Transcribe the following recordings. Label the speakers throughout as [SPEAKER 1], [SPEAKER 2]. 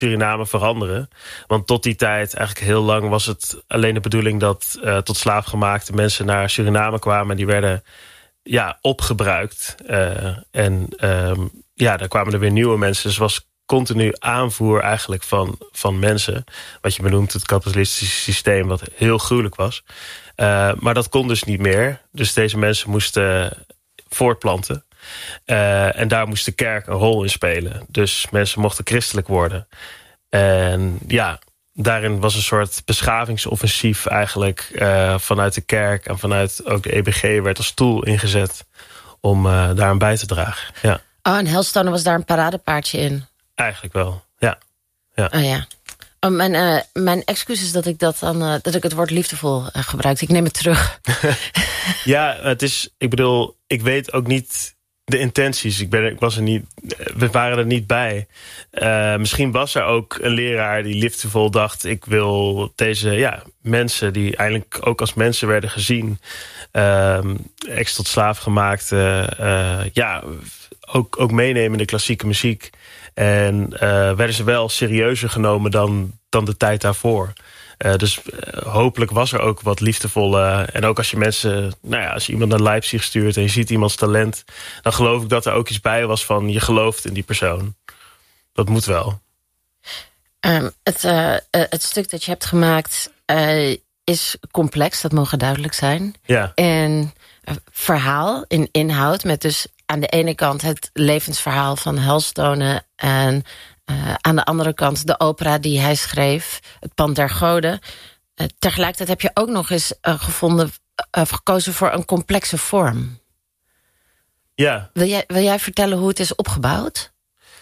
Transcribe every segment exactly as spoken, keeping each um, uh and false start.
[SPEAKER 1] Suriname veranderen. Want tot die tijd, eigenlijk heel lang, was het alleen de bedoeling dat uh, tot slaafgemaakte mensen naar Suriname kwamen. En die werden ja, opgebruikt. Uh, en um, ja, daar kwamen er weer nieuwe mensen. Dus het was continu aanvoer eigenlijk van, van mensen. Wat je benoemt het kapitalistische systeem, wat heel gruwelijk was. Uh, maar dat kon dus niet meer. Dus deze mensen moesten voortplanten. Uh, en daar moest de kerk een rol in spelen. Dus mensen mochten christelijk worden. En ja, daarin was een soort beschavingsoffensief eigenlijk uh, vanuit de kerk en vanuit ook de E B G werd als tool ingezet om uh, daaraan bij te dragen. Ja.
[SPEAKER 2] Oh, en Hailstonen was daar een paradepaardje in?
[SPEAKER 1] Eigenlijk wel, ja. ja.
[SPEAKER 2] Oh ja. Oh, mijn, uh, mijn excuus dat ik, dat, dan, uh, dat ik het woord liefdevol uh, gebruikte. Ik neem het terug.
[SPEAKER 1] Ja, het is, ik bedoel, ik weet ook niet de intenties. Ik, ben, ik was er niet, we waren er niet bij. Uh, misschien was er ook een leraar die liefdevol dacht, ik wil deze ja, mensen die eigenlijk ook als mensen werden gezien, uh, ex tot slaaf gemaakt, uh, uh, ja, ook, ook meenemen in de klassieke muziek. En uh, werden ze wel serieuzer genomen dan, dan de tijd daarvoor. Uh, dus uh, hopelijk was er ook wat liefdevolle. En ook als je mensen, nou ja, als je iemand naar Leipzig stuurt en je ziet iemands talent, dan geloof ik dat er ook iets bij was van je gelooft in die persoon. Dat moet wel.
[SPEAKER 2] Um, het, uh, uh, het stuk dat je hebt gemaakt uh, is complex, dat mogen duidelijk zijn.
[SPEAKER 1] Ja.
[SPEAKER 2] En uh, verhaal, in inhoud, met dus aan de ene kant het levensverhaal van Hailstonen en uh, aan de andere kant de opera die hij schreef, Het Pand der Goden. Uh, tegelijkertijd heb je ook nog eens uh, gevonden, uh, gekozen voor een complexe vorm.
[SPEAKER 1] Ja.
[SPEAKER 2] Wil jij, wil jij vertellen hoe het is opgebouwd?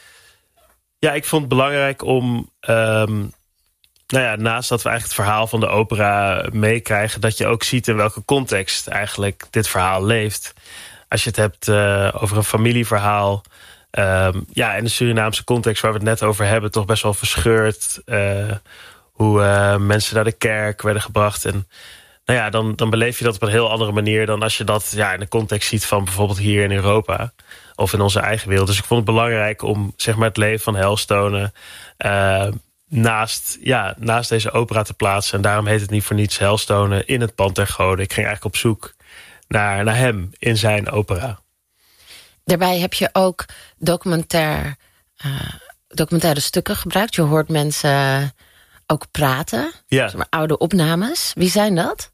[SPEAKER 1] Ja, ik vond het belangrijk om, um, nou ja, naast dat we eigenlijk het verhaal van de opera meekrijgen, dat je ook ziet in welke context eigenlijk dit verhaal leeft. Als je het hebt uh, over een familieverhaal, um, ja, in de Surinaamse context waar we het net over hebben, toch best wel verscheurd. Uh, hoe uh, mensen naar de kerk werden gebracht. En nou ja, dan, dan beleef je dat op een heel andere manier dan als je dat ja, in de context ziet van bijvoorbeeld hier in Europa of in onze eigen wereld. Dus ik vond het belangrijk om zeg maar het leven van Hailstonen uh, naast, ja, naast deze opera te plaatsen. En daarom heet het niet voor niets Hailstonen in het Pand der Goden. Ik ging eigenlijk op zoek naar, naar hem in zijn opera.
[SPEAKER 2] Daarbij heb je ook documentair, uh, documentaire stukken gebruikt. Je hoort mensen ook praten.
[SPEAKER 1] Ja.
[SPEAKER 2] Zeg maar, oude opnames. Wie zijn dat?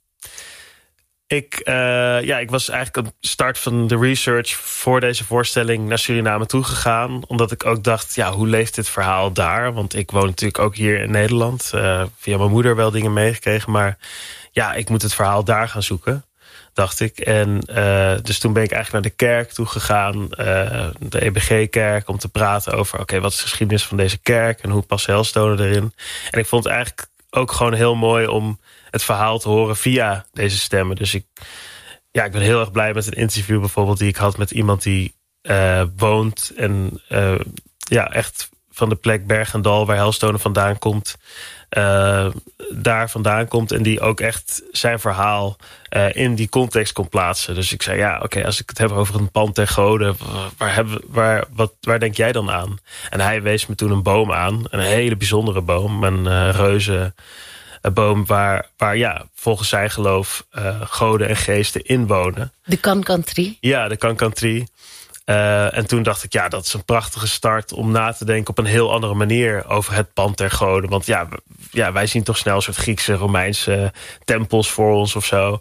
[SPEAKER 1] Ik, uh, ja, ik was eigenlijk aan de start van de research voor deze voorstelling naar Suriname toegegaan. Omdat ik ook dacht, ja, hoe leeft dit verhaal daar? Want ik woon natuurlijk ook hier in Nederland. Uh, via mijn moeder wel dingen meegekregen. Maar ja, ik moet het verhaal daar gaan zoeken, dacht ik. En uh, dus toen ben ik eigenlijk naar de kerk toegegaan. Uh, de E B G-kerk, om te praten over, oké, okay, wat is de geschiedenis van deze kerk? En hoe past Hailstonen erin? En ik vond het eigenlijk ook gewoon heel mooi om het verhaal te horen via deze stemmen. Dus ik, ja, ik ben heel erg blij met een interview bijvoorbeeld die ik had met iemand die uh, woont en uh, ja, echt van de plek Berg en Dal waar Hailstonen vandaan komt, uh, daar vandaan komt en die ook echt zijn verhaal uh, in die context kon plaatsen. Dus ik zei, ja, oké, okay, als ik het heb over een pand der goden, waar, hebben, waar, wat, waar denk jij dan aan? En hij wees me toen een boom aan, een hele bijzondere boom, een uh, reuze een boom waar, waar ja, volgens zijn geloof uh, goden en geesten inwonen.
[SPEAKER 2] De Kankantrie?
[SPEAKER 1] Ja, de Kankantrie. Uh, en toen dacht ik, ja, dat is een prachtige start om na te denken op een heel andere manier over het pand der goden. Want ja, ja wij zien toch snel een soort Griekse, Romeinse tempels voor ons of zo.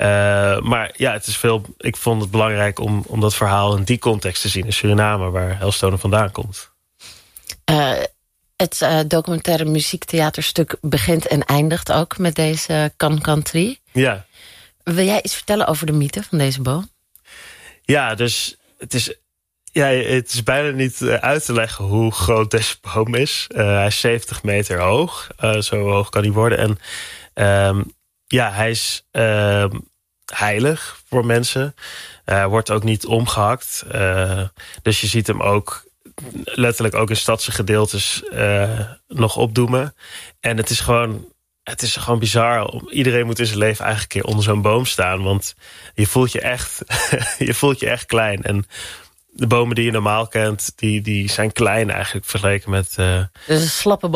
[SPEAKER 1] Uh, maar ja, het is veel. Ik vond het belangrijk om, om dat verhaal in die context te zien in Suriname, waar Hailstonen vandaan komt.
[SPEAKER 2] Uh, het uh, documentaire muziektheaterstuk begint en eindigt ook met deze Kankantrie.
[SPEAKER 1] Ja.
[SPEAKER 2] Wil jij iets vertellen over de mythe van deze boom?
[SPEAKER 1] Ja, dus het is, ja, het is bijna niet uit te leggen hoe groot deze boom is. Uh, hij is zeventig meter hoog. Uh, zo hoog kan hij worden. En um, ja, hij is uh, heilig voor mensen. Hij uh, wordt ook niet omgehakt. Uh, dus je ziet hem ook letterlijk ook in stadse gedeeltes uh, nog opdoemen. En het is gewoon, het is gewoon bizar. Iedereen moet in zijn leven eigenlijk een keer onder zo'n boom staan. Want je voelt je echt, je voelt je echt klein. En de bomen die je normaal kent, die, die zijn klein eigenlijk vergeleken met Uh,
[SPEAKER 2] dus een slappe boom.